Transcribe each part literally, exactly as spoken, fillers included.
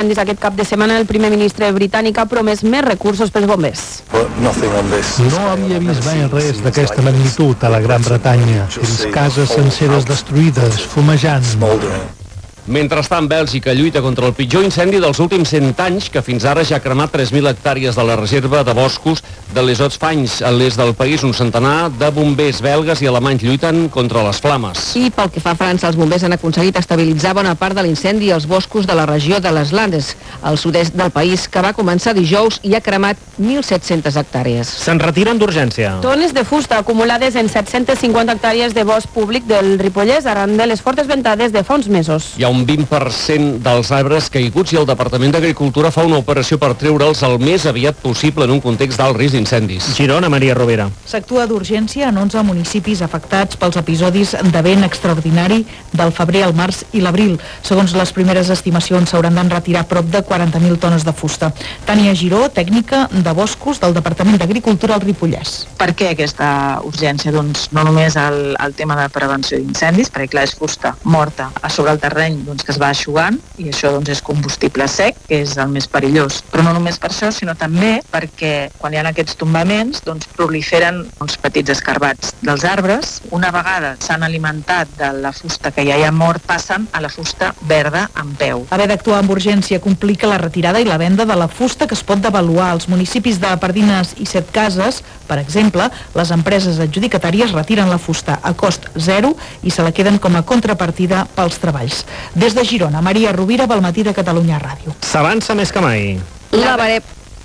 incendis aquest cap de setmana, el primer ministre britànic ha promès més recursos pels bombers. No havia vist mai res d'aquesta magnitud a la Gran Bretanya. He vist cases senceres destruïdes, fumejant. Mentrestant, Bèlgica lluita contra el pitjor incendi dels últims cent anys, que fins ara ja ha cremat tres mil hectàrees de la reserva de boscos de les Hauts-de-Fanys. A l'est del país, un centenar de bombers belgues i alemanys lluiten contra les flames. I pel que fa a França, els bombers han aconseguit estabilitzar bona part de l'incendi als boscos de la regió de les Landes, al sud-est del país, que va començar dijous i ha cremat mil set-centes hectàrees. Se'n retiren d'urgència. Tones de fusta acumulades en set-cents cinquanta hectàrees de bosc públic del Ripollès arran de les fortes ventades de fa uns mesos. Hi ha un vint per cent dels arbres caiguts i el Departament d'Agricultura fa una operació per treure'ls el més aviat possible en un context d'alt risc d'incendis. Girona, Maria Rovira. S'actua d'urgència en onze municipis afectats pels episodis de vent extraordinari del febrer al març i l'abril. Segons les primeres estimacions, s'hauran de retirar prop de quaranta mil tones de fusta. Tània Giró, tècnica de boscos del Departament d'Agricultura al Ripollès. Per què aquesta urgència? Doncs no només el, el tema de prevenció d'incendis, perquè clar, és fusta morta a sobre el terreny doncs, que es va eixugant, i això doncs, és combustible sec, que és el més perillós. Però no només per això, sinó també perquè quan hi ha aquests tombaments doncs, proliferen uns petits escarbats dels arbres. Una vegada s'han alimentat de la fusta que ja hi ha mort, passen a la fusta verda en peu. Haver d'actuar amb urgència complica la retirada i la venda de la fusta que es pot devaluar. Als municipis de Pardines i Setcases, per exemple, les empreses adjudicatàries retiren la fusta a cost zero i se la queden com a contrapartida pels treballs. Des de Girona, Maria Rovira, pel Matí de Catalunya Ràdio. S'avança més que mai. La barem...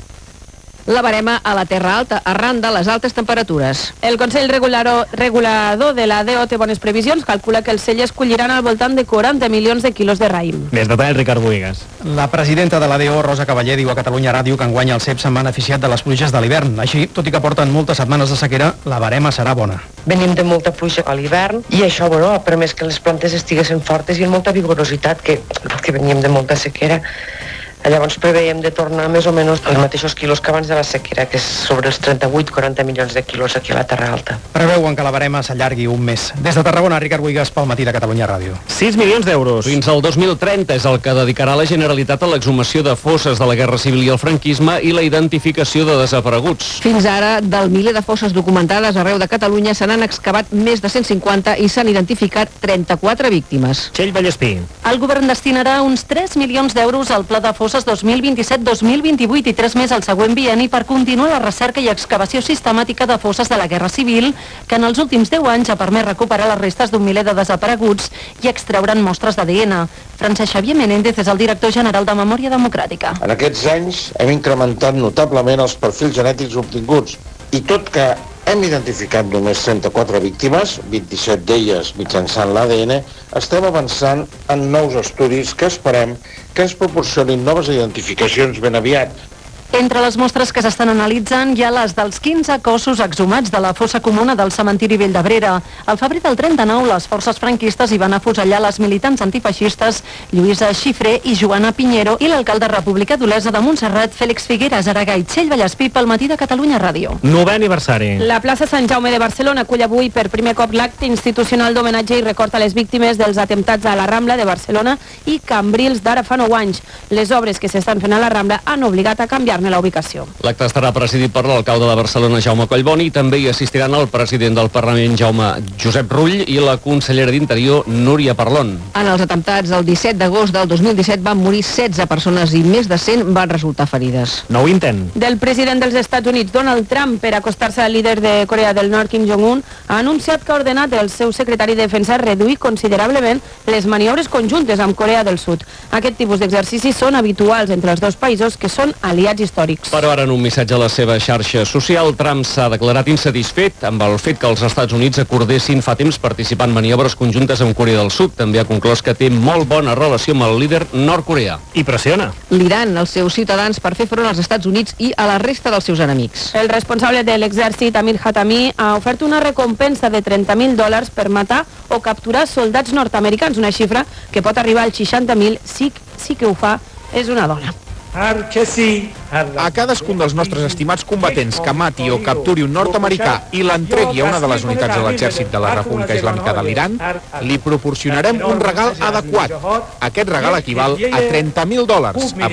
La barema a la Terra Alta, arran de les altes temperatures. El Consell Regulador, Regulador de la D O té bones previsions. Calcula que els cellers colliran al voltant de quaranta milions de quilos de raïm. Més detall, Ricard Boigas. La presidenta de la D O, Rosa Cavaller, diu a Catalunya Ràdio que enguany els C E P s'han beneficiat de les pluges de l'hivern. Així, tot i que porten moltes setmanes de sequera, la barema serà bona. Venim de molta pluja a l'hivern i això, bueno, ha permès que les plantes estiguessin fortes i amb molta vigorositat, que, que veníem de molta sequera. Llavors preveiem de tornar més o menys els mateixos quilos que abans de la sequera, que és sobre els trenta-vuit a quaranta milions de quilos aquí a la Terra Alta. Preveuen que la barema s'allargui un mes. Des de Tarragona, Ricard Boigas, pel Matí de Catalunya Ràdio. sis milions d'euros. Fins al dos mil trenta és el que dedicarà la Generalitat a l'exhumació de fosses de la Guerra Civil i el franquisme i la identificació de desapareguts. Fins ara, del miler de fosses documentades arreu de Catalunya, se n'han excavat més de cent cinquanta i s'han identificat trenta-quatre víctimes. Txell Vallespí. El govern destinarà uns tres milions d'euros al pla de fosses dos mil vint-i-set dos mil vint-i-vuit i tres més al següent bienni per continuar la recerca i excavació sistemàtica de fosses de la Guerra Civil, que en els últims deu anys ha permès recuperar les restes d'un miler de desapareguts i extreure'n mostres d'A D N. Francesc Xavier Menéndez és el director general de Memòria Democràtica. En aquests anys hem incrementat notablement els perfils genètics obtinguts i tot que hem identificat només trenta-quatre víctimes, vint-i-set d'elles mitjançant l'A D N, estem avançant en nous estudis que esperem que ens proporcionin noves identificacions ben aviat. Entre les mostres que s'estan analitzant hi ha les dels quinze cossos exhumats de la fossa comuna del cementiri Vell d'Abrera. Al febrer del trenta-nou, les forces franquistes hi van afusellar les militants antifeixistes Lluïsa Xifré i Joana Piñero i l'alcalde republicà d'Olesa de Montserrat, Fèlix Figueres, Aragai, Txell Vallespí, pel Matí de Catalunya Ràdio. Novè aniversari. La plaça Sant Jaume de Barcelona acull avui per primer cop l'acte institucional d'homenatge i record a les víctimes dels atemptats a la Rambla de Barcelona i Cambrils d'ara fa nou anys. Les obres que s'estan fent a la Rambla han obligat a canviar la ubicació. L'acte estarà presidit per l'alcalde de Barcelona, Jaume Collboni, i també hi assistiran el president del Parlament, Jaume Josep Rull, i la consellera d'Interior, Núria Parlon. En els atemptats del disset d'agost del dos mil disset van morir setze persones i més de cent van resultar ferides. Nou intent. Del president dels Estats Units, Donald Trump, per acostar-se al líder de Corea del Nord, Kim Jong-un, ha anunciat que ha ordenat el seu secretari de Defensa reduir considerablement les maniobres conjuntes amb Corea del Sud. Aquest tipus d'exercicis són habituals entre els dos països que són aliats històrics. Però ara, en un missatge a la seva xarxa social, Trump s'ha declarat insatisfet amb el fet que els Estats Units acordessin fa temps participar en maniobres conjuntes amb Corea del Sud. També ha conclòs que té molt bona relació amb el líder nord-coreà. I pressiona l'Iran, els seus ciutadans, per fer front als Estats Units i a la resta dels seus enemics. El responsable de l'exèrcit, Amir Hatami, ha ofert una recompensa de trenta mil dòlars per matar o capturar soldats nord-americans, una xifra que pot arribar als seixanta mil si, si que ho fa és una dona. A cadascun dels nostres estimats combatents que mati o capturi un nord-americà i l'entregui a una de les unitats de l'exèrcit de la República Islàmica de l'Iran, li proporcionarem un regal adequat. Aquest regal equival a trenta mil dòlars,